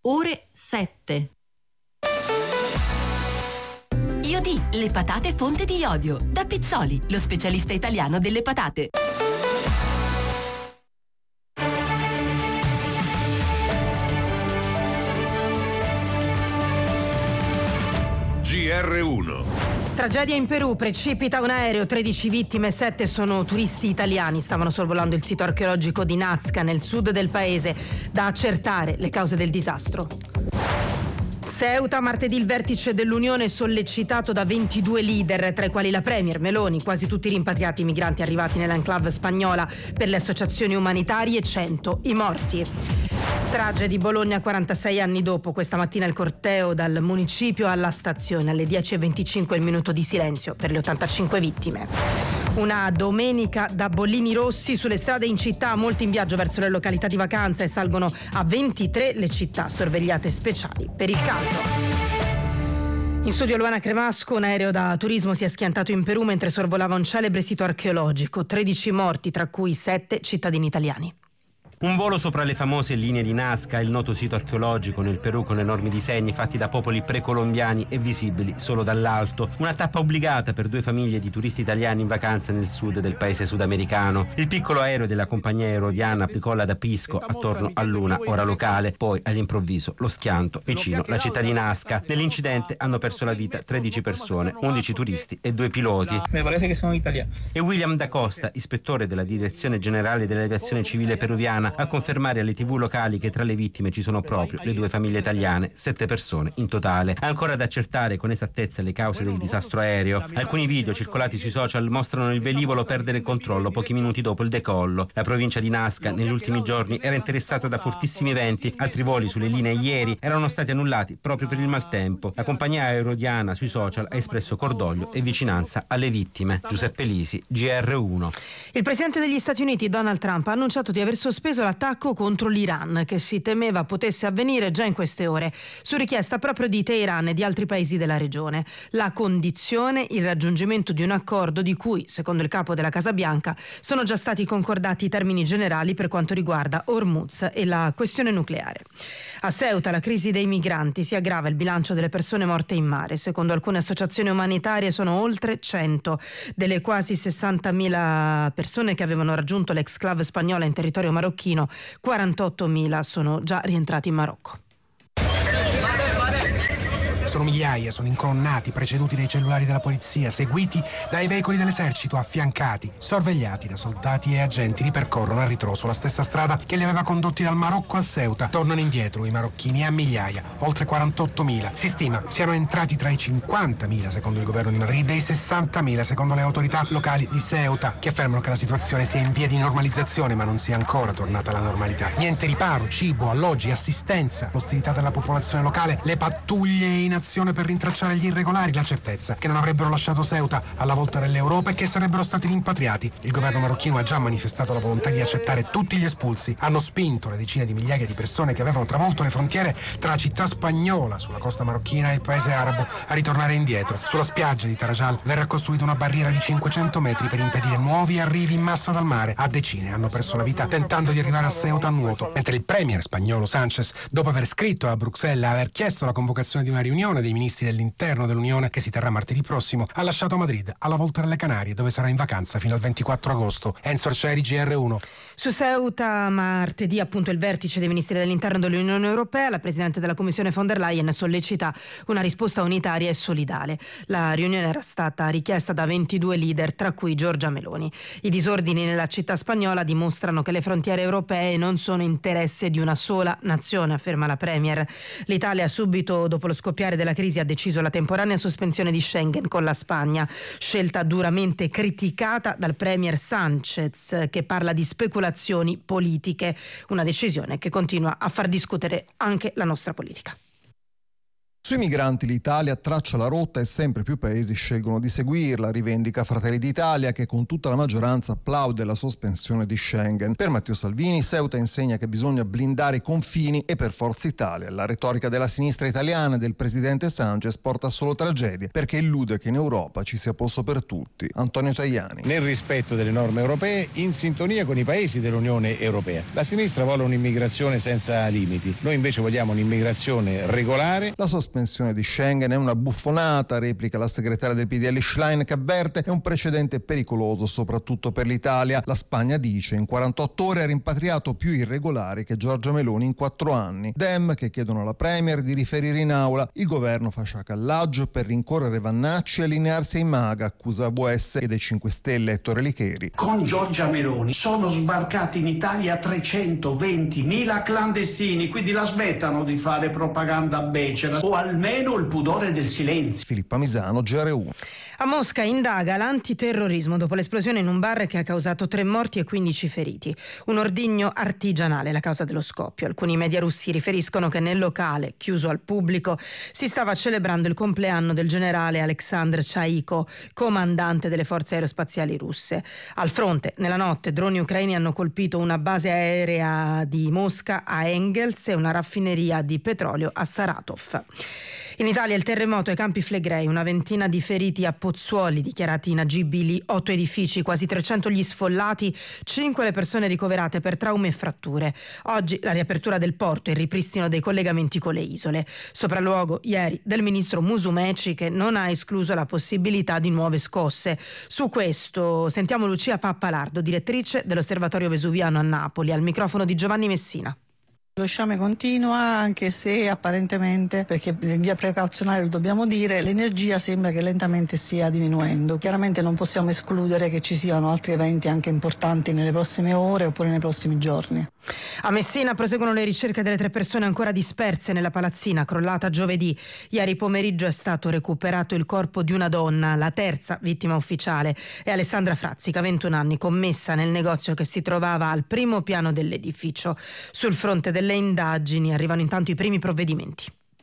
ore 7. Iodi, le patate fonte di iodio. Da Pizzoli, lo specialista italiano delle patate. GR1. Tragedia in Perù, precipita un aereo, 13 vittime, 7 sono turisti italiani, stavano sorvolando il sito archeologico di Nazca nel sud del paese, da accertare le cause del disastro. Ceuta, martedì il vertice dell'Unione sollecitato da 22 leader, tra i quali la Premier Meloni, quasi tutti rimpatriati migranti arrivati nell'enclave spagnola, per le associazioni umanitarie, 100 i morti. Strage di Bologna 46 anni dopo, questa mattina il corteo dal municipio alla stazione, alle 10:25 il minuto di silenzio per le 85 vittime. Una domenica da bollini rossi sulle strade in città, molti in viaggio verso le località di vacanza e salgono a 23 le città sorvegliate speciali per il caldo. In studio Luana Cremasco, un aereo da turismo si è schiantato in Perù mentre sorvolava un celebre sito archeologico, 13 morti, tra cui 7 cittadini italiani. Un volo sopra le famose linee di Nazca, il noto sito archeologico nel Perù con enormi disegni fatti da popoli precolombiani e visibili solo dall'alto. Una tappa obbligata per 2 famiglie di turisti italiani in vacanza nel sud del paese sudamericano. Il piccolo aereo della compagnia aerodiana decolla da Pisco attorno all'1 ora locale, poi all'improvviso lo schianto vicino la città di Nazca. Nell'incidente hanno perso la vita 13 persone, 11 turisti e 2 piloti. Me parece che sono italiani. E William Da Costa, ispettore della Direzione Generale dell'Aviazione Civile Peruviana, a confermare alle TV locali che tra le vittime ci sono proprio le 2 famiglie italiane, 7 persone in totale. Ancora da accertare con esattezza le cause del disastro aereo. Alcuni video circolati sui social mostrano il velivolo perdere il controllo pochi minuti dopo il decollo. La provincia di Nazca negli ultimi giorni era interessata da fortissimi venti, altri voli sulle linee ieri erano stati annullati proprio per il maltempo. La compagnia aerodiana sui social ha espresso cordoglio e vicinanza alle vittime. Giuseppe Lisi, GR1. Il presidente degli Stati Uniti, Donald Trump, ha annunciato di aver sospeso l'attacco contro l'Iran che si temeva potesse avvenire già in queste ore, su richiesta proprio di Teheran e di altri paesi della regione. La condizione, il raggiungimento di un accordo di cui, secondo il capo della Casa Bianca, sono già stati concordati i termini generali per quanto riguarda Hormuz e la questione nucleare. A Ceuta la crisi dei migranti si aggrava, il bilancio delle persone morte in mare. Secondo alcune associazioni umanitarie sono oltre 100 delle quasi 60.000 persone che avevano raggiunto l'exclave spagnola in territorio marocchino. 48.000 sono già rientrati in Marocco. Sono migliaia, sono incolonnati, preceduti dai cellulari della polizia, seguiti dai veicoli dell'esercito, affiancati, sorvegliati da soldati e agenti, ripercorrono a ritroso la stessa strada che li aveva condotti dal Marocco a Ceuta. Tornano indietro i marocchini a migliaia, oltre 48.000. Si stima siano entrati tra i 50.000 secondo il governo di Madrid e i 60.000 secondo le autorità locali di Ceuta, che affermano che la situazione sia in via di normalizzazione ma non sia ancora tornata alla normalità. Niente riparo, cibo, alloggi, assistenza, l'ostilità della popolazione locale, le pattuglie in azione per rintracciare gli irregolari, la certezza che non avrebbero lasciato Ceuta alla volta dell'Europa e che sarebbero stati rimpatriati. Il governo marocchino ha già manifestato la volontà di accettare tutti gli espulsi. Hanno spinto le decine di migliaia di persone che avevano travolto le frontiere tra la città spagnola sulla costa marocchina e il paese arabo a ritornare indietro. Sulla spiaggia di Tarajal verrà costruita una barriera di 500 metri per impedire nuovi arrivi in massa dal mare. A decine hanno perso la vita tentando di arrivare a Ceuta a nuoto, mentre il premier spagnolo Sánchez, dopo aver scritto a Bruxelles e aver chiesto la convocazione di una riunione dei ministri dell'interno dell'Unione che si terrà martedì prossimo, ha lasciato Madrid alla volta delle Canarie, dove sarà in vacanza fino al 24 agosto. Enzo Arcieri, GR1. Su Ceuta martedì appunto il vertice dei ministri dell'interno dell'Unione Europea, la presidente della Commissione von der Leyen sollecita una risposta unitaria e solidale. La riunione era stata richiesta da 22 leader, tra cui Giorgia Meloni. I disordini nella città spagnola dimostrano che le frontiere europee non sono interesse di una sola nazione, afferma la premier. L'Italia subito dopo lo scoppiare della crisi ha deciso la temporanea sospensione di Schengen con la Spagna, scelta duramente criticata dal premier Sánchez, che parla di speculazioni politiche, una decisione che continua a far discutere anche la nostra politica. Sui migranti l'Italia traccia la rotta e sempre più paesi scelgono di seguirla, rivendica Fratelli d'Italia che con tutta la maggioranza applaude la sospensione di Schengen. Per Matteo Salvini Ceuta insegna che bisogna blindare i confini e per Forza Italia la retorica della sinistra italiana e del presidente Sanchez porta solo tragedie perché illude che in Europa ci sia posto per tutti. Antonio Tajani. Nel rispetto delle norme europee, in sintonia con i paesi dell'Unione Europea. La sinistra vuole un'immigrazione senza limiti, noi invece vogliamo un'immigrazione regolare. La sospensione di Schengen è una buffonata, replica la segretaria del PDL Schlein, che avverte è un precedente pericoloso soprattutto per l'Italia. La Spagna dice in 48 ore ha rimpatriato più irregolari che Giorgia Meloni in 4 anni. Dem che chiedono alla Premier di riferire in aula. Il governo fa sciacallaggio per rincorrere Vannacci e allinearsi ai MAGA, accusa VS e dei 5 Stelle Ettore Licheri. Con Giorgia Meloni sono sbarcati in Italia 320.000 clandestini, quindi la smettano di fare propaganda becera o almeno il pudore del silenzio. Filippa Misano, GR1. A Mosca indaga l'antiterrorismo dopo l'esplosione in un bar che ha causato 3 morti e 15 feriti. Un ordigno artigianale la causa dello scoppio. Alcuni media russi riferiscono che nel locale, chiuso al pubblico, si stava celebrando il compleanno del generale Alexandr Chaiko, comandante delle forze aerospaziali russe. Al fronte, nella notte, droni ucraini hanno colpito una base aerea di Mosca a Engels e una raffineria di petrolio a Saratov. In Italia il terremoto ai Campi Flegrei, una ventina di feriti a Pozzuoli, dichiarati inagibili 8 edifici, quasi 300 gli sfollati, 5 le persone ricoverate per traumi e fratture. Oggi la riapertura del porto e il ripristino dei collegamenti con le isole. Sopralluogo ieri del ministro Musumeci che non ha escluso la possibilità di nuove scosse. Su questo sentiamo Lucia Pappalardo, direttrice dell'Osservatorio Vesuviano a Napoli, al microfono di Giovanni Messina. Lo sciame continua, anche se apparentemente, perché in via precauzionale lo dobbiamo dire, l'energia sembra che lentamente stia diminuendo. Chiaramente non possiamo escludere che ci siano altri eventi anche importanti nelle prossime ore oppure nei prossimi giorni. A Messina proseguono le ricerche delle 3 persone ancora disperse nella palazzina crollata giovedì. Ieri pomeriggio è stato recuperato il corpo di una donna, la terza vittima ufficiale. È Alessandra Frazzica, 21 anni, commessa nel negozio che si trovava al primo piano dell'edificio. Sul fronte delle indagini arrivano intanto i primi provvedimenti.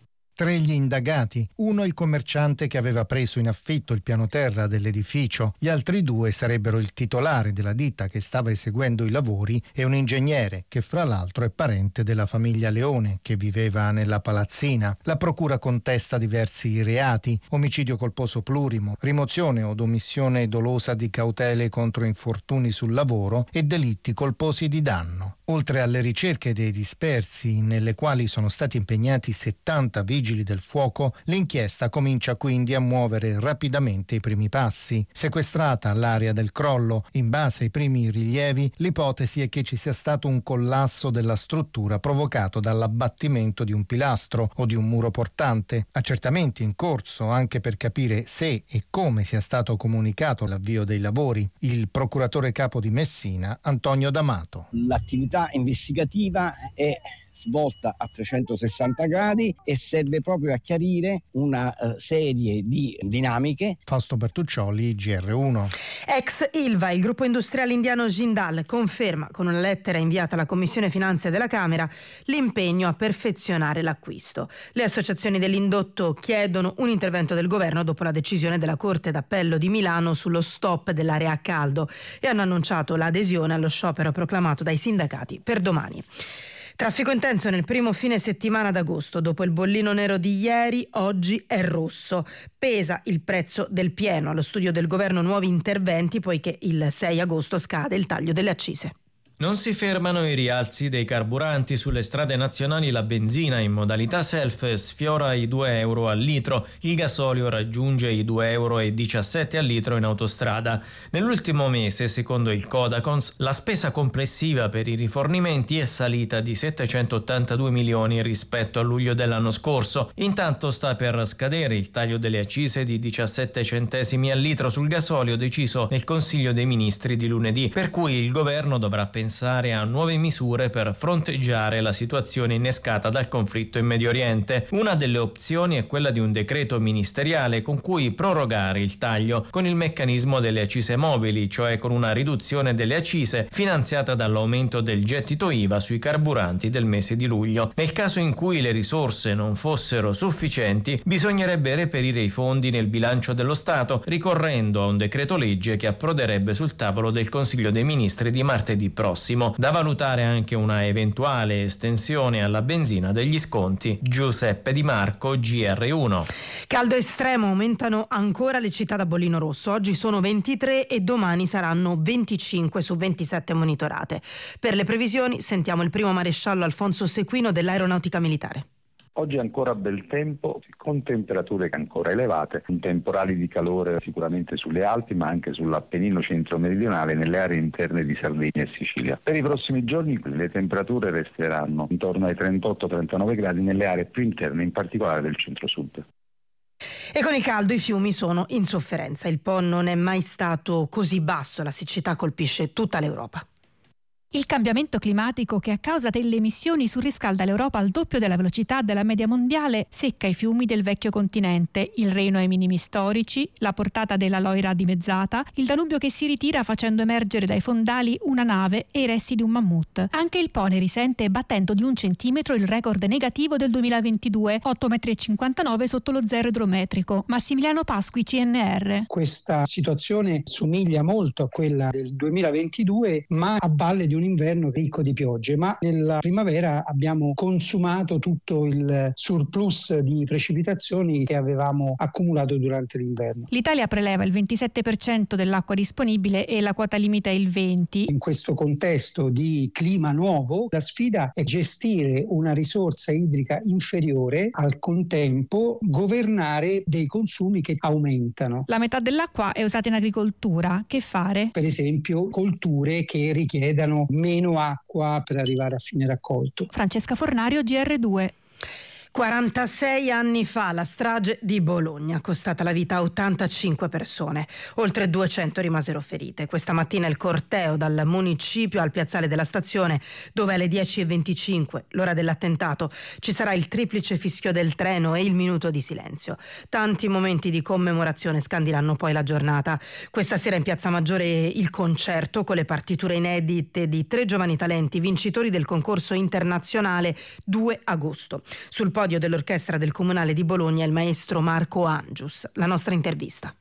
3 gli indagati, uno il commerciante che aveva preso in affitto il piano terra dell'edificio, gli altri 2 sarebbero il titolare della ditta che stava eseguendo i lavori e un ingegnere che fra l'altro è parente della famiglia Leone che viveva nella palazzina. La procura contesta diversi reati: omicidio colposo plurimo, rimozione o omissione dolosa di cautele contro infortuni sul lavoro e delitti colposi di danno. Oltre alle ricerche dei dispersi, nelle quali sono stati impegnati 70 vigili del fuoco, l'inchiesta comincia quindi a muovere rapidamente i primi passi. Sequestrata l'area del crollo, in base ai primi rilievi, l'ipotesi è che ci sia stato un collasso della struttura provocato dall'abbattimento di un pilastro o di un muro portante. Accertamenti in corso anche per capire se e come sia stato comunicato l'avvio dei lavori. Il procuratore capo di Messina, Antonio D'Amato. L'attività investigativa è svolta a 360 gradi e serve proprio a chiarire una serie di dinamiche. Fausto Bertuccioli, GR1. Ex Ilva, il gruppo industriale indiano Jindal conferma con una lettera inviata alla Commissione Finanze della Camera l'impegno a perfezionare l'acquisto. Le associazioni dell'indotto chiedono un intervento del governo dopo la decisione della Corte d'Appello di Milano sullo stop dell'area a caldo e hanno annunciato l'adesione allo sciopero proclamato dai sindacati per domani. Traffico intenso nel primo fine settimana d'agosto. Dopo il bollino nero di ieri, oggi è rosso. Pesa il prezzo del pieno. Allo studio del governo nuovi interventi poiché il 6 agosto scade il taglio delle accise. Non si fermano i rialzi dei carburanti. Sulle strade nazionali la benzina in modalità self sfiora i €2 al litro, il gasolio raggiunge i €2,17 al litro in autostrada. Nell'ultimo mese, secondo il Codacons, la spesa complessiva per i rifornimenti è salita di 782 milioni rispetto a luglio dell'anno scorso. Intanto sta per scadere il taglio delle accise di 17 centesimi al litro sul gasolio deciso nel Consiglio dei Ministri di lunedì, per cui il governo dovrà pensare pensare a nuove misure per fronteggiare la situazione innescata dal conflitto in Medio Oriente. Una delle opzioni è quella di un decreto ministeriale con cui prorogare il taglio con il meccanismo delle accise mobili, cioè con una riduzione delle accise finanziata dall'aumento del gettito IVA sui carburanti del mese di luglio. Nel caso in cui le risorse non fossero sufficienti, bisognerebbe reperire i fondi nel bilancio dello Stato, ricorrendo a un decreto legge che approderebbe sul tavolo del Consiglio dei Ministri di martedì prossimo. Da valutare anche una eventuale estensione alla benzina degli sconti. Giuseppe Di Marco, GR1. Caldo estremo, aumentano ancora le città da bollino rosso. Oggi sono 23 e domani saranno 25 su 27 monitorate. Per le previsioni sentiamo il primo maresciallo Alfonso Sequino dell'Aeronautica Militare. Oggi è ancora bel tempo, con temperature ancora elevate, temporali di calore sicuramente sulle Alpi, ma anche sull'Appennino centro-meridionale e nelle aree interne di Sardegna e Sicilia. Per i prossimi giorni le temperature resteranno intorno ai 38-39 gradi nelle aree più interne, in particolare del centro-sud. E con il caldo i fiumi sono in sofferenza. Il Po non è mai stato così basso, la siccità colpisce tutta l'Europa. Il cambiamento climatico che a causa delle emissioni surriscalda l'Europa al doppio della velocità della media mondiale secca i fiumi del vecchio continente, il Reno ai minimi storici, la portata della Loira dimezzata, il Danubio che si ritira facendo emergere dai fondali una nave e i resti di un mammut. Anche il Po ne risente battendo di 1 centimetro il record negativo del 2022, 8,59 m sotto lo zero idrometrico. Massimiliano Pasqui, CNR. Questa situazione somiglia molto a quella del 2022, ma a valle di un inverno ricco di piogge, ma nella primavera abbiamo consumato tutto il surplus di precipitazioni che avevamo accumulato durante l'inverno. L'Italia preleva il 27% dell'acqua disponibile e la quota limite è il 20%. In questo contesto di clima nuovo, la sfida è gestire una risorsa idrica inferiore, al contempo governare dei consumi che aumentano. La metà dell'acqua è usata in agricoltura. Che fare? Per esempio, colture che richiedano meno acqua per arrivare a fine raccolto. Francesca Fornario, GR2. 46 anni fa la strage di Bologna, costata la vita a 85 persone, oltre 200 rimasero ferite. Questa mattina il corteo dal municipio al piazzale della stazione, dove alle 10:25, l'ora dell'attentato, ci sarà il triplice fischio del treno e il minuto di silenzio. Tanti momenti di commemorazione scandiranno poi la giornata. Questa sera in Piazza Maggiore il concerto con le partiture inedite di 3 giovani talenti vincitori del concorso internazionale 2 agosto. Sul podio dell'orchestra del Comunale di Bologna il maestro Marco Angius. La nostra intervista.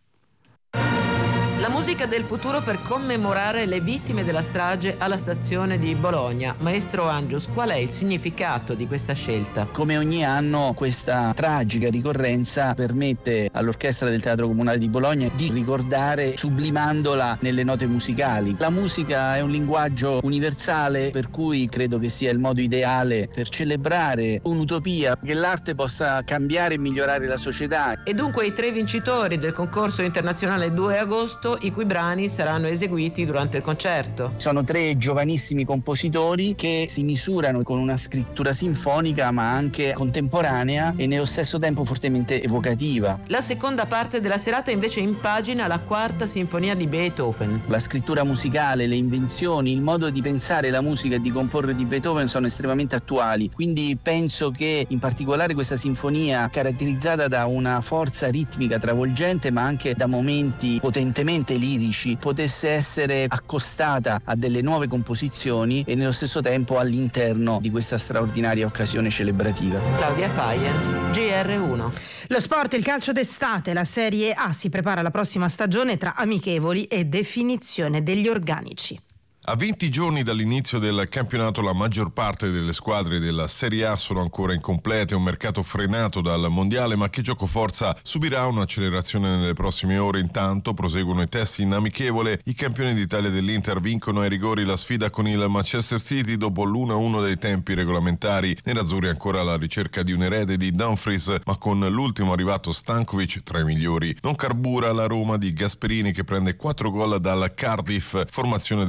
La musica del futuro per commemorare le vittime della strage alla stazione di Bologna. Maestro Angius, qual è il significato di questa scelta? Come ogni anno questa tragica ricorrenza permette all'Orchestra del Teatro Comunale di Bologna di ricordare sublimandola nelle note musicali. La musica è un linguaggio universale, per cui credo che sia il modo ideale per celebrare un'utopia, che l'arte possa cambiare e migliorare la società. E dunque i 3 vincitori del concorso internazionale 2 agosto, i cui brani saranno eseguiti durante il concerto. Sono 3 giovanissimi compositori che si misurano con una scrittura sinfonica ma anche contemporanea e nello stesso tempo fortemente evocativa. La seconda parte della serata invece impagina la 4ª sinfonia di Beethoven. La scrittura musicale, le invenzioni, il modo di pensare la musica e di comporre di Beethoven sono estremamente attuali, quindi penso che in particolare questa sinfonia, caratterizzata da una forza ritmica travolgente ma anche da momenti potentemente lirici, potesse essere accostata a delle nuove composizioni e nello stesso tempo all'interno di questa straordinaria occasione celebrativa. Claudia Faienz, GR1. Lo sport, il calcio d'estate, la Serie A si prepara alla prossima stagione tra amichevoli e definizione degli organici. A 20 giorni dall'inizio del campionato la maggior parte delle squadre della Serie A sono ancora incomplete, un mercato frenato dal mondiale ma che giocoforza subirà un'accelerazione nelle prossime ore. Intanto proseguono i test in amichevole, i campioni d'Italia dell'Inter vincono ai rigori la sfida con il Manchester City dopo l'1-1 dei tempi regolamentari. Nerazzurri ancora alla ricerca di un erede di Dumfries ma con l'ultimo arrivato Stankovic tra i migliori. Non carbura la Roma di Gasperini che prende 4 gol dal Cardiff, formazione della Serie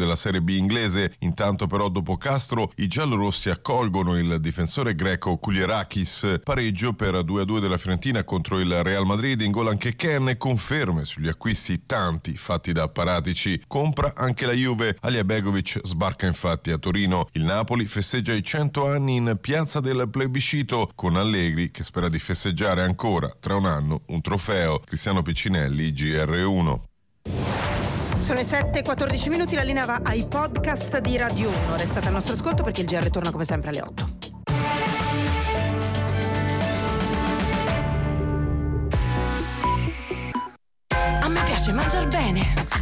B inglese. Intanto però dopo Castro i giallorossi accolgono il difensore greco Kulierakis. Pareggio per 2-2 della Fiorentina contro il Real Madrid, in gol anche Ken, e conferme sugli acquisti tanti fatti da Paratici. Compra anche la Juve, Aliabegovic sbarca infatti a Torino. Il Napoli festeggia i 100 anni in Piazza del Plebiscito, con Allegri che spera di festeggiare ancora tra un anno un trofeo. Cristiano Piccinelli, GR1. Sono le 7:14 minuti, la linea va ai podcast di Radio 1. Restate al nostro ascolto perché il GR torna come sempre alle 8. A me piace mangiar bene.